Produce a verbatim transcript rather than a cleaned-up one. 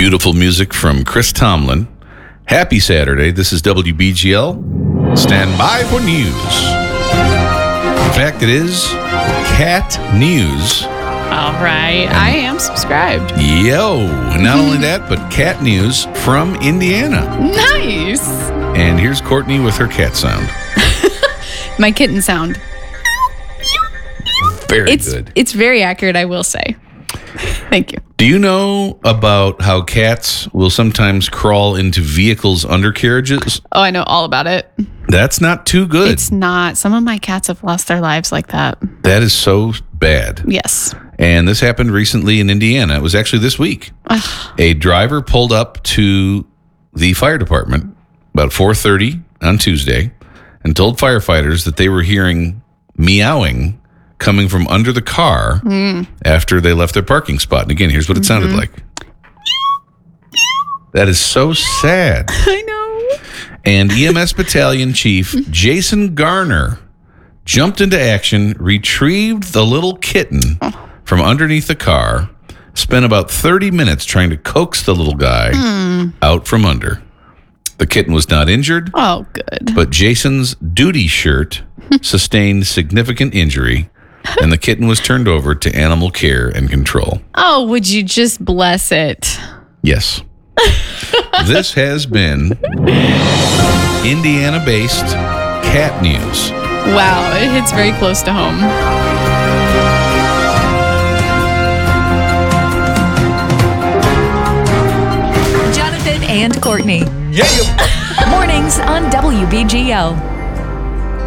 Beautiful music from Chris Tomlin. Happy Saturday. This is W B G L. Stand by for news. In fact, it is Cat News. All right. And I am subscribed. Yo. Not only that, but cat news from Indiana. Nice. And here's Courtney with her cat sound. My kitten sound. Very it's, good. It's very accurate, I will say. Thank you. Do you know about how cats will sometimes crawl into vehicles' undercarriages? Oh, I know all about it. That's not too good. It's not. Some of my cats have lost their lives like that. That is so bad. Yes. And this happened recently in Indiana. It was actually this week. A driver pulled up to the fire department about four thirty on Tuesday and told firefighters that they were hearing meowing coming from under the car mm. after they left their parking spot. And again, here's what it sounded mm-hmm. like. That is so sad. I know. And E M S Battalion Chief Jason Garner jumped into action, retrieved the little kitten oh. from underneath the car, spent about thirty minutes trying to coax the little guy mm. out from under. The kitten was not injured. Oh, good. But Jason's duty shirt sustained significant injury, and the kitten was turned over to animal care and control. Oh, would you just bless it? Yes. This has been Indiana-based cat news. Wow, it hits very close to home. Jonathan and Courtney. Yeah. Mornings on W B G L.